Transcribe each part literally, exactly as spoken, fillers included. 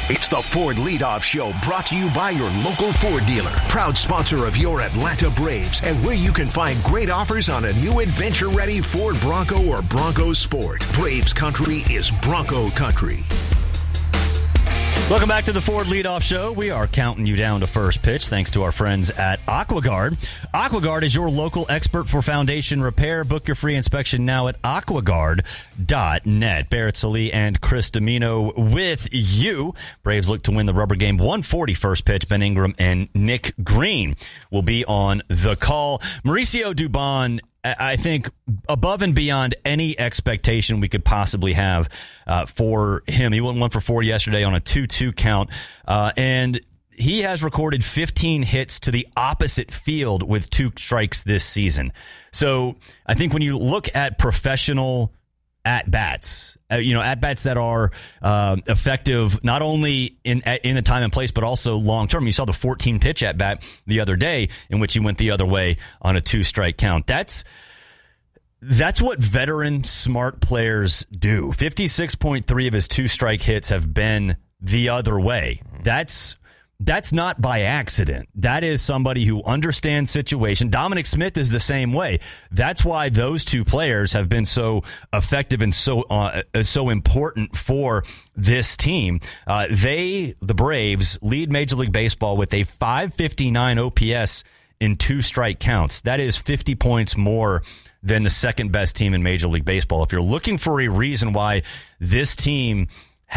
It's the Ford Leadoff Show, brought to you by your local Ford dealer. Proud sponsor of your Atlanta Braves, and where you can find great offers on a new adventure-ready Ford Bronco or Bronco Sport. Braves country is Bronco country. Welcome back to the Ford Leadoff Show. We are counting you down to first pitch thanks to our friends at AquaGuard. AquaGuard is your local expert for foundation repair. Book your free inspection now at aquaguard dot net. Barrett Sallee and Chris Domino with you. Braves look to win the rubber game. one forty first pitch. Ben Ingram and Nick Green will be on the call. Mauricio Dubon, I think, above and beyond any expectation we could possibly have uh, for him. He went one for four yesterday on a two two count, uh, and he has recorded fifteen hits to the opposite field with two strikes this season. So I think when you look at professional at-bats, uh, you know, at-bats that are uh, effective not only in in the time and place, but also long-term. You saw the fourteen-pitch at-bat the other day in which he went the other way on a two-strike count. That's that's what veteran, smart players do. fifty-six point three of his two-strike hits have been the other way. That's... That's not by accident. That is somebody who understands situation. Dominic Smith is the same way. That's why those two players have been so effective and so uh, so important for this team. Uh, they, the Braves, lead Major League Baseball with a five fifty-nine O P S in two strike counts. That is fifty points more than the second best team in Major League Baseball. If you're looking for a reason why this team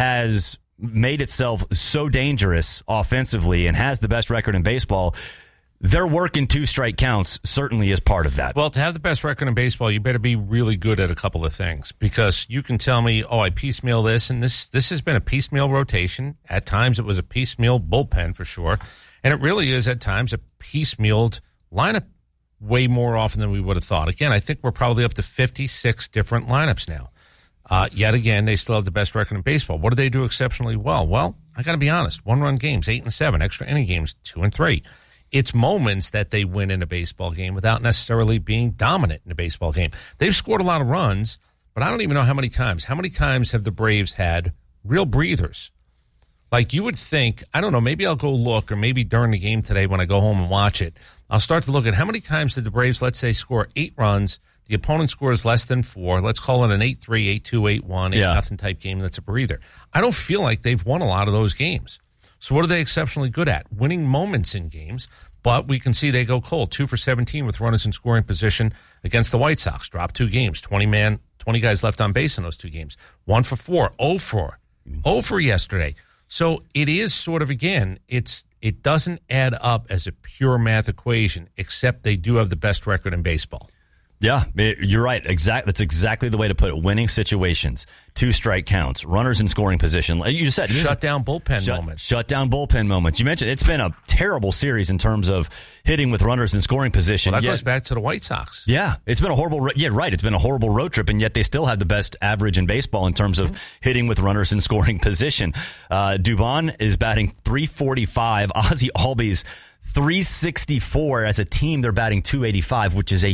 has made itself so dangerous offensively and has the best record in baseball, their work in two-strike counts certainly is part of that. Well, to have the best record in baseball, you better be really good at a couple of things, because you can tell me, oh, I piecemeal this, and this this has been a piecemeal rotation. At times it was a piecemeal bullpen for sure, and it really is at times a piecemealed lineup way more often than we would have thought. Again, I think we're probably up to fifty-six different lineups now. Uh, yet again, they still have the best record in baseball. What do they do exceptionally well? Well, I got to be honest. One-run games, eight and seven. Extra inning games, two and three. It's moments that they win in a baseball game without necessarily being dominant in a baseball game. They've scored a lot of runs, but I don't even know how many times. How many times have the Braves had real breathers? Like you would think, I don't know, maybe I'll go look, or maybe during the game today when I go home and watch it, I'll start to look at how many times did the Braves, let's say, score eight runs. The opponent scores less than four. Let's call it an eight three, eight two, eight one, eight nothing type game that's a breather. I don't feel like they've won a lot of those games. So what are they exceptionally good at? Winning moments in games, but we can see they go cold. Two for seventeen with runners in scoring position against the White Sox. Dropped two games. twenty man, twenty guys left on base in those two games. One for four. Oh for. Oh for yesterday. So it is sort of, again, it's it doesn't add up as a pure math equation, except they do have the best record in baseball. Yeah, you're right. Exact. That's exactly the way to put it. Winning situations, two strike counts, runners in scoring position. You just said shut down bullpen shut, moments. Shut down bullpen moments. You mentioned it's been a terrible series in terms of hitting with runners in scoring position. Well, that yet, goes back to the White Sox. Yeah, it's been a horrible. Yeah, right. It's been a horrible road trip, and yet they still have the best average in baseball in terms of mm-hmm. hitting with runners in scoring position. Uh, Dubon is batting three forty-five. Ozzie Albies three sixty-four. As a team, they're batting two eighty-five, which is a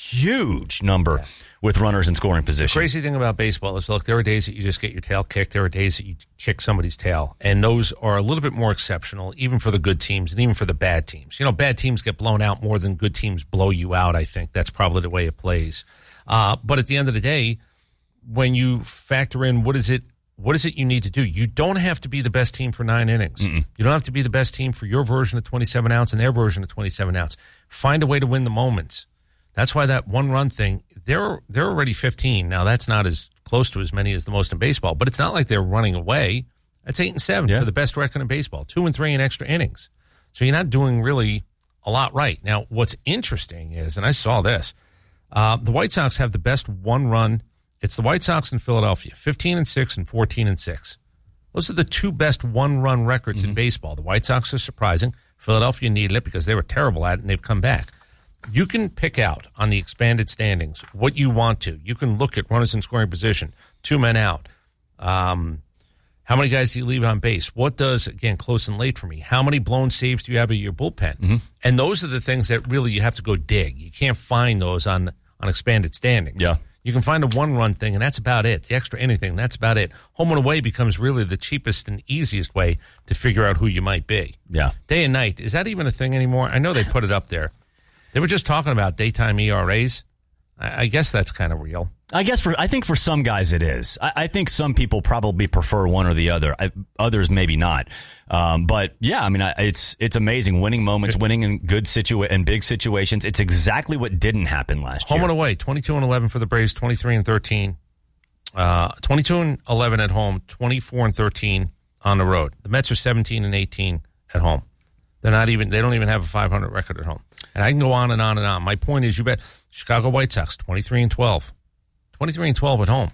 huge number yeah. with runners in scoring position. The crazy thing about baseball is, look, there are days that you just get your tail kicked. There are days that you kick somebody's tail. And those are a little bit more exceptional, even for the good teams and even for the bad teams. You know, bad teams get blown out more than good teams blow you out, I think. That's probably the way it plays. Uh, but at the end of the day, when you factor in what is it, what is it you need to do? You don't have to be the best team for nine innings. Mm-mm. You don't have to be the best team for your version of twenty-seven ounce and their version of twenty-seven ounce. Find a way to win the moments. That's why that one-run thing, they're they're already fifteen. Now, that's not as close to as many as the most in baseball, but it's not like they're running away. That's eight and seven yeah. for the best record in baseball, two and three in extra innings. So you're not doing really a lot right. Now, what's interesting is, and I saw this, uh, the White Sox have the best one-run. It's the White Sox in Philadelphia, fifteen and six and fourteen and six. Those are the two best one-run records mm-hmm. in baseball. The White Sox are surprising. Philadelphia needed it because they were terrible at it, and they've come back. You can pick out on the expanded standings what you want to. You can look at runners in scoring position, two men out. Um, how many guys do you leave on base? What does, again, close and late for me? How many blown saves do you have of your bullpen? Mm-hmm. And those are the things that really you have to go dig. You can't find those on, on expanded standings. Yeah. You can find a one-run thing, and that's about it. The extra anything, that's about it. Home and away becomes really the cheapest and easiest way to figure out who you might be. Yeah. Day and night, is that even a thing anymore? I know they put it up there. They were just talking about daytime E R As. I, I guess that's kind of real. I guess for I think for some guys it is. I, I think some people probably prefer one or the other. I, others maybe not. Um, but yeah, I mean, I, it's it's amazing winning moments, winning in good situa- and big situations. It's exactly what didn't happen last home year. Home and away, twenty-two and eleven for the Braves, twenty-three and thirteen. Uh, twenty-two and eleven at home, twenty-four and thirteen on the road. The Mets are seventeen and eighteen at home. They're not even. They don't even have a five hundred record at home. And I can go on and on and on. My point is, you bet Chicago White Sox twenty-three and twelve. twenty-three and twelve at home.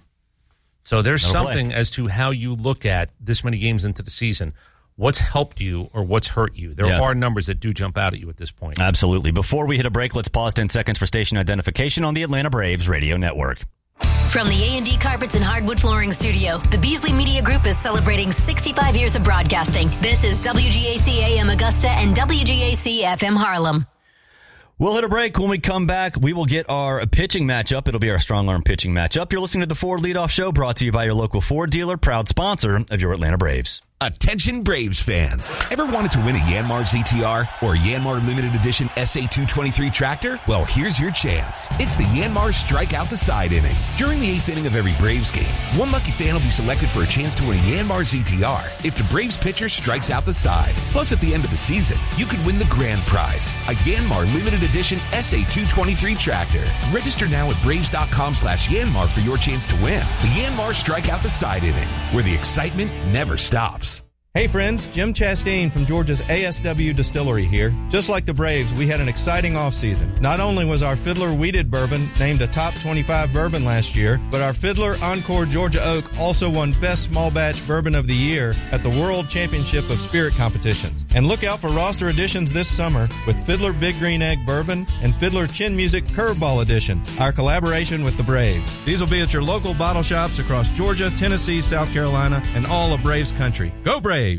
So there's That'll something play. as to how you look at this many games into the season. What's helped you or what's hurt you? There yeah. are numbers that do jump out at you at this point. Absolutely. Before we hit a break, let's pause ten seconds for station identification on the Atlanta Braves Radio Network. From the A and D Carpets and Hardwood Flooring Studio, the Beasley Media Group is celebrating sixty-five years of broadcasting. This is W G A C A M Augusta and W G A C F M Harlem. We'll hit a break. When we come back, we will get our pitching matchup. It'll be our strong arm pitching matchup. You're listening to the Ford Leadoff Show, brought to you by your local Ford dealer, proud sponsor of your Atlanta Braves. Attention Braves fans. Ever wanted to win a Yanmar Z T R or Yanmar Limited Edition S A two twenty-three tractor? Well, here's your chance. It's the Yanmar Strike Out the Side inning. During the eighth inning of every Braves game, one lucky fan will be selected for a chance to win a Yanmar Z T R if the Braves pitcher strikes out the side. Plus, at the end of the season, you could win the grand prize, a Yanmar Limited Edition S A two twenty-three tractor. Register now at Braves.com slash Yanmar for your chance to win the Yanmar Strike Out the Side inning, where the excitement never stops. Hey friends, Jim Chastain from Georgia's A S W Distillery here. Just like the Braves, we had an exciting offseason. Not only was our Fiddler Wheated Bourbon named a top twenty-five bourbon last year, but our Fiddler Encore Georgia Oak also won Best Small Batch Bourbon of the Year at the World Championship of Spirit Competitions. And look out for roster additions this summer with Fiddler Big Green Egg Bourbon and Fiddler Chin Music Curveball Edition, our collaboration with the Braves. These will be at your local bottle shops across Georgia, Tennessee, South Carolina, and all of Braves country. Go Braves!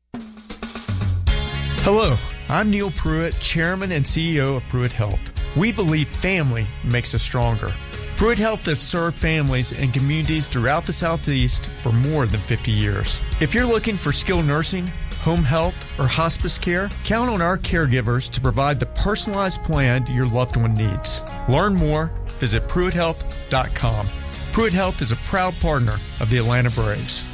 Hello, I'm Neil Pruitt, Chairman and C E O of Pruitt Health. We believe family makes us stronger. Pruitt Health has served families and communities throughout the Southeast for more than fifty years. If you're looking for skilled nursing, home health, or hospice care, count on our caregivers to provide the personalized plan your loved one needs. Learn more, visit Pruitt Health dot com. Pruitt Health is a proud partner of the Atlanta Braves.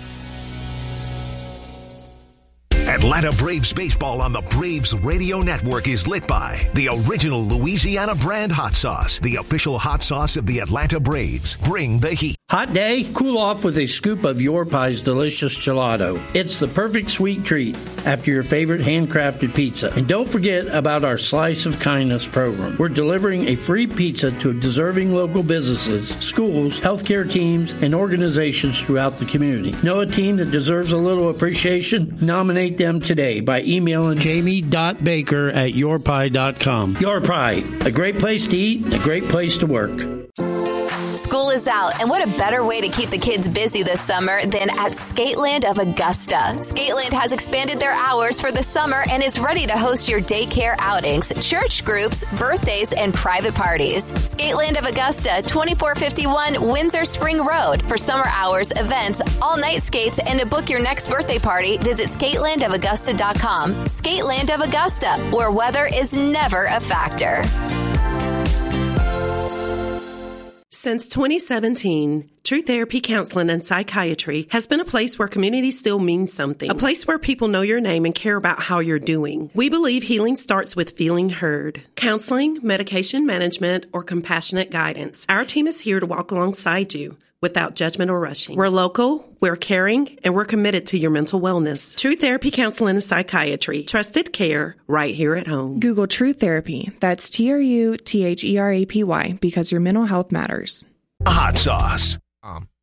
Atlanta Braves baseball on the Braves Radio Network is lit by the original Louisiana brand hot sauce, the official hot sauce of the Atlanta Braves. Bring the heat. Hot day? Cool off with a scoop of Your Pie's delicious gelato. It's the perfect sweet treat after your favorite handcrafted pizza. And don't forget about our Slice of Kindness program. We're delivering a free pizza to deserving local businesses, schools, healthcare teams, and organizations throughout the community. Know a team that deserves a little appreciation? Nominate them today by emailing jamie dot baker at your pie dot com. Your Pie, a great place to eat and a great place to work. School is out, and what a better way to keep the kids busy this summer than at Skateland of Augusta. Skateland has expanded their hours for the summer and is ready to host your daycare outings, church groups, birthdays, and private parties. Skateland of Augusta, twenty-four fifty-one Windsor Spring Road. For summer hours, events, all-night skates, and to book your next birthday party, visit skateland of augusta dot com. Skateland of Augusta, where weather is never a factor. Since twenty seventeen, True Therapy Counseling and Psychiatry has been a place where community still means something. A place where people know your name and care about how you're doing. We believe healing starts with feeling heard. Counseling, medication management, or compassionate guidance. Our team is here to walk alongside you without judgment or rushing. We're local, we're caring, and we're committed to your mental wellness. True Therapy Counseling and Psychiatry. Trusted care right here at home. Google True Therapy. That's T R U T H E R A P Y because your mental health matters. Hot sauce. Um,